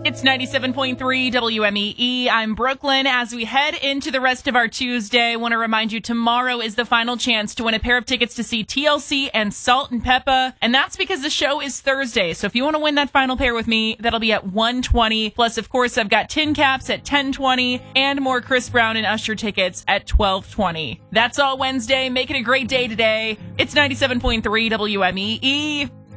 It's 97.3 WMEE. I'm Brooklyn. As we head into the rest of our Tuesday, I want to remind you tomorrow is the final chance to win a pair of tickets to see TLC and Salt and Peppa. And that's because the show is Thursday. So if you want to win that final pair with me, that'll be at 1:20. Plus, of course, I've got Tin Caps at 10:20 and more Chris Brown and Usher tickets at 12:20. That's all Wednesday. Make it a great day today. It's 97.3 WMEE.